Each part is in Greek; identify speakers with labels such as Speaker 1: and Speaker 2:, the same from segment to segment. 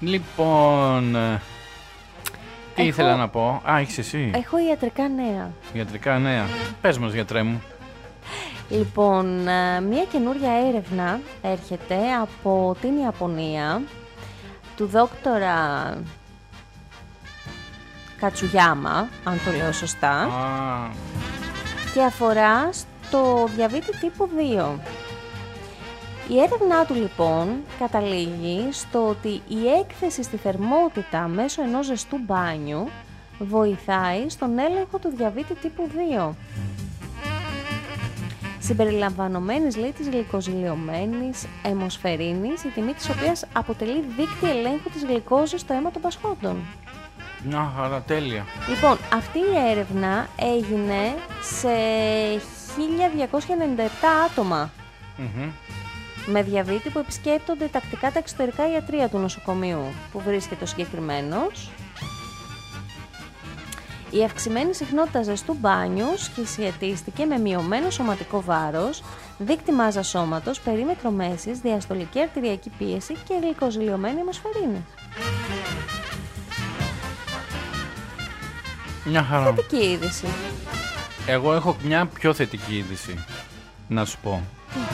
Speaker 1: Λοιπόν, τι ήθελα να πω. Α, έχεις εσύ.
Speaker 2: Έχω ιατρικά νέα.
Speaker 1: Ιατρικά νέα. Πες μας, γιατρέ μου.
Speaker 2: Λοιπόν, μια καινούρια έρευνα έρχεται από την Ιαπωνία του δόκτορα Κατσουγιάμα, αν το λέω σωστά, και αφορά στο διαβήτη τύπου 2. Η έρευνά του λοιπόν καταλήγει στο ότι η έκθεση στη θερμότητα μέσω ενός ζεστού μπάνιου βοηθάει στον έλεγχο του διαβήτη τύπου 2. Συμπεριλαμβανομένης, λέει, της γλυκοζηλιωμένης αιμοσφαιρίνης, η τιμή της οποίας αποτελεί δείκτη ελέγχου της γλυκόζης στο αίμα των πασχόντων.
Speaker 1: Μια χαρά, τέλεια.
Speaker 2: Λοιπόν, αυτή η έρευνα έγινε σε 1297 άτομα με διαβήτη που επισκέπτονται τακτικά τα εξωτερικά ιατρεία του νοσοκομείου που βρίσκεται ο συγκεκριμένος. Η αυξημένη συχνότητα ζεστού μπάνιου σχετίστηκε με μειωμένο σωματικό βάρος, δείκτη μάζας σώματος, περίμετρο μέσης, διαστολική αρτηριακή πίεση και γλυκοζηλιωμένη αιμοσφαιρίνη.
Speaker 1: Μια χαρά.
Speaker 2: Θετική είδηση.
Speaker 1: Εγώ έχω μια πιο θετική είδηση, να σου πω.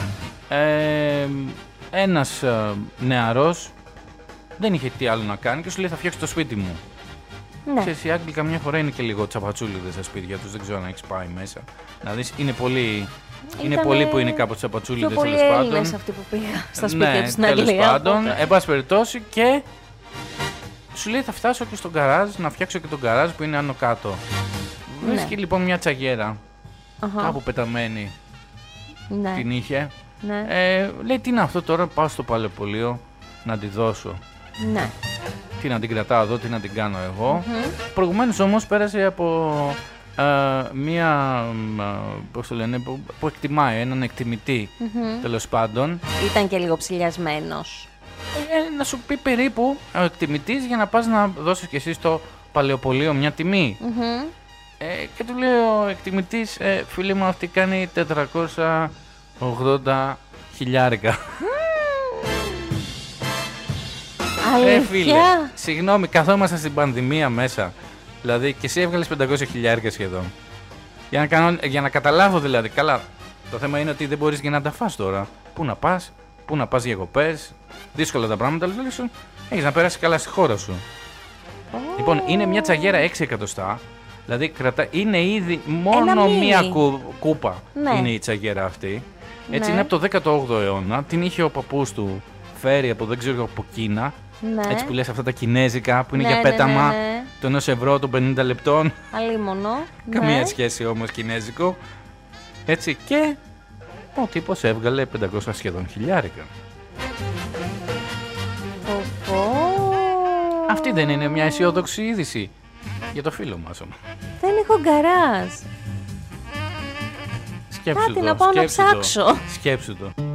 Speaker 1: Ένας νεαρός δεν είχε τι άλλο να κάνει και σου λέει θα φτιάξω το σπίτι μου.
Speaker 2: Ναι.
Speaker 1: Ξέρεις, οι Άγγλοι καμιά φορά είναι και λίγο τσαπατσούλιδες στα σπίτια τους, δεν ξέρω αν έχεις πάει μέσα. Να δεις, είναι πολλοί που είναι κάπως τσαπατσούλιδες,
Speaker 2: τέλος πάντων. Πιο πολλοί Έλληνες αυτοί που πήγα στα σπίτια τους στην Αγγλία.
Speaker 1: Τέλος πάντων, εν πάση περιπτώσει, και σου λέει θα φτάσω και στο γκαράζ, να φτιάξω και τον γκαράζ που είναι άνω κάτω.
Speaker 2: Ναι.
Speaker 1: Βρίσκει λοιπόν μια τσαγέρα, κάπου πεταμένη, την είχε.
Speaker 2: Ναι.
Speaker 1: Λέει τι είναι αυτό τώρα, πάω στο παλαιοπωλείο να τη δώσω.
Speaker 2: Ναι.
Speaker 1: Τι να την κρατάω εδώ, τι να την κάνω εγώ. Προηγουμένως όμως πέρασε από μία, πώς το λένε, που εκτιμάει, έναν εκτιμητή, τέλος πάντων.
Speaker 2: Ήταν και λίγο ψηλιασμένος.
Speaker 1: Να σου πει περίπου ο εκτιμητής για να πας να δώσεις και εσύ στο παλαιοπωλείο μια τιμή. Και του λέει ο εκτιμητής, φίλε μου, αυτή κάνει 480 χιλιάρικα.
Speaker 2: Αλήθεια.
Speaker 1: Συγγνώμη, καθόμασταν στην πανδημία μέσα. Δηλαδή και εσύ έβγαλες 500 χιλιάρικα σχεδόν. Για να καταλάβω δηλαδή. Καλά, το θέμα είναι ότι δεν μπορείς και να τα φας τώρα. Πού να πας διακοπές, δύσκολα τα πράγματα, αλλά δηλαδή έχεις να περάσεις καλά στη χώρα σου. Λοιπόν, είναι μια τσαγέρα 6 εκατοστά. Δηλαδή είναι ήδη μόνο μία κούπα είναι η τσαγέρα αυτή. Έτσι είναι από το 18ο αιώνα. Την είχε ο παππούς του φέρει από δεν ξέρω από Κίνα. Έτσι που λες αυτά τα κινέζικα που είναι για πέταμα των 1 ευρώ των 50 λεπτών.
Speaker 2: Αλίμονο.
Speaker 1: Καμία σχέση όμως κινέζικο. Έτσι και ο τύπος έβγαλε 500 σχεδόν χιλιάρικα. Αυτή δεν είναι μια αισιόδοξη είδηση για το φίλο μας όμως?
Speaker 2: Δεν έχω γκαράζ.
Speaker 1: Σκέψου
Speaker 2: κάτι να πάω να ψάξω.
Speaker 1: Σκέψου το.